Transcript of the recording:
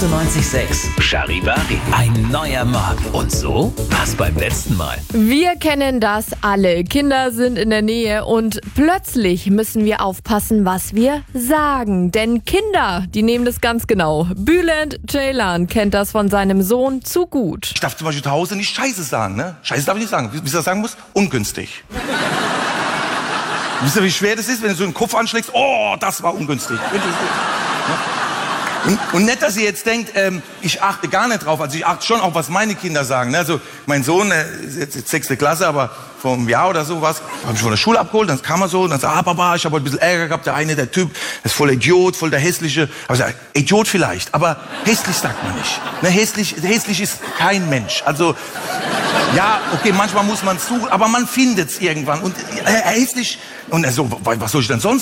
98,6. Charivari. Ein neuer Morgen. Und so war's beim letzten Mal. Wir kennen das alle. Kinder sind in der Nähe und plötzlich müssen wir aufpassen, was wir sagen. Denn Kinder, die nehmen das ganz genau. Bülent Ceylan kennt das von seinem Sohn zu gut. Ich darf zum Beispiel zu Hause nicht Scheiße sagen, ne? Scheiße darf ich nicht sagen. Wie ich das sagen muss? Ungünstig. Wisst ihr, wie schwer das ist, wenn du so einen Kopf anschlägst? Oh, das war ungünstig. Und nicht, dass ihr jetzt denkt, ich achte gar nicht drauf. Also ich achte schon auf, was meine Kinder sagen. Ne? Also mein Sohn ist jetzt 6. Klasse, aber vor einem Jahr oder so was, habe ich von der Schule abgeholt, dann kam er so und dann sagt, Papa, ich habe heute ein bisschen Ärger gehabt. Der Typ, ist voll Idiot, voll der Hässliche. Aber ich sage, Idiot vielleicht, aber hässlich sagt man nicht. Ne? Hässlich ist kein Mensch. Also ja, okay, manchmal muss man es suchen, aber man findet es irgendwann. Und hässlich, und er so, was soll ich denn sonst